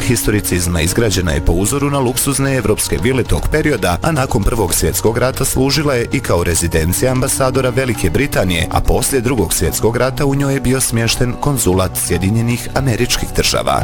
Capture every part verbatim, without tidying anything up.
historicizma izgrađena je po uzoru na luksuzne evropske vile tog perioda, a nakon Prvog svjetskog rata služila je i kao rezidencija ambasadora Velike Britanije, a poslije Drugog svjetskog rata u njoj je bio smješten konzulat Sjedinjenih Američkih Država.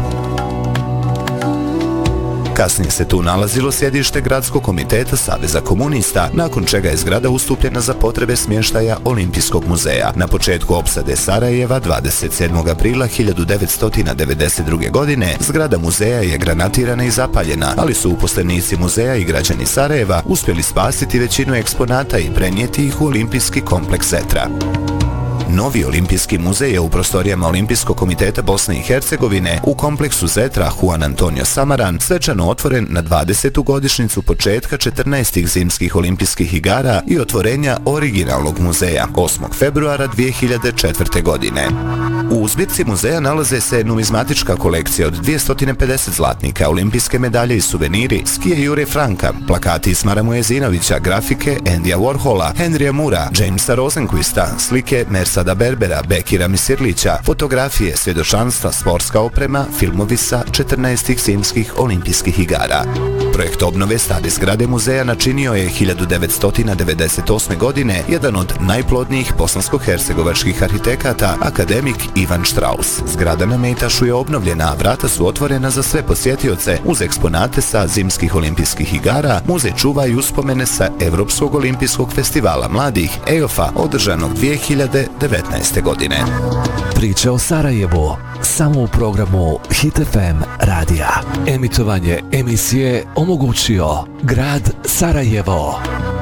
Kasnije se tu nalazilo sjedište Gradskog komiteta Saveza komunista, nakon čega je zgrada ustupljena za potrebe smještaja Olimpijskog muzeja. Na početku opsade Sarajeva dvadeset sedmog aprila hiljadu devetsto devedeset druge. godine zgrada muzeja je granatirana i zapaljena, ali su uposlenici muzeja i građani Sarajeva uspjeli spasiti većinu eksponata i prenijeti ih u olimpijski kompleks Zetra. Novi olimpijski muzej je u prostorijama Olimpijskog komiteta Bosne i Hercegovine u kompleksu Zetra Juan Antonio Samaran svečano otvoren na dvadesetu godišnjicu početka četrnaestih zimskih olimpijskih igara i otvorenja originalnog muzeja osmog februara dvije hiljade četvrte. godine. U zbirci muzeja nalaze se numizmatička kolekcija od dvjesto pedeset zlatnika, olimpijske medalje i suveniri, skije Jure Franka, plakati Ismara Mujezinovića, grafike Endija Warhola, Henrya Mura, Jamesa Rosenquista, slike Mersada Berbera, Bekira Misirlića, fotografije, svjedočanstva, sportska oprema, filmovi sa četrnaestih zimskih olimpijskih igara. Projekt obnove stare zgrade muzeja načinio je hiljadu devetsto devedeset osme. godine jedan od najplodnijih bosansko-hercegovačkih arhitekata, akademik Ivan Štraus. Zgrada na Mejtašu je obnovljena, a vrata su otvorena za sve posjetioce. Uz eksponate sa zimskih olimpijskih igara, muzej čuva i uspomene sa Evropskog olimpijskog festivala mladih E O F-a održanog dvije hiljade devetnaeste. godine. Priče o Sarajevu samo u programu Hit F M radija. Emitovanje emisije omogućio grad Sarajevo.